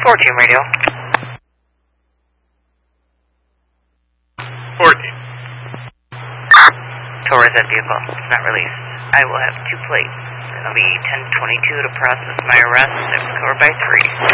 14 radio. 14. Towards that vehicle. It's not released. I will have 2 plates. It'll be 1022 to process my arrest. That was covered by 3.